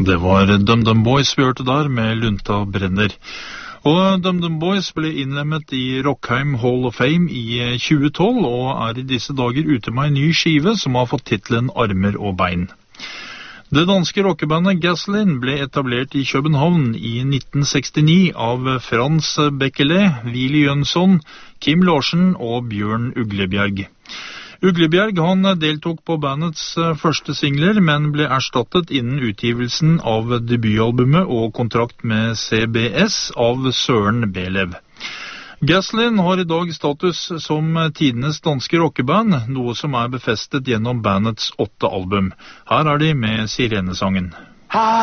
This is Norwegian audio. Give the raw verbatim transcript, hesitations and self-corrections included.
Det var DumDum Boys vi hørte der med Lunta brenner. Og DumDum Boys ble innlemmet i Rockheim Hall of Fame i tjue tolv og er i disse dager ute med en ny skive som har fått titlen Armer og Bein. Det danske rockebandet Gasoline ble etablert i København i nitten sekstini av Frans Bekkelet, Willy Jønsson, Kim Larsen og Bjørn Uglebjerg. Uglebjerg han deltok på bandets første singler, men ble erstattet innen utgivelsen av debutalbumet og kontrakt med C B S av Søren Belev. Gasoline har i dag status som tidenes danske rockeband, noe som er befestet gjennom bandets åtte album. Her er de med Sirenesangen.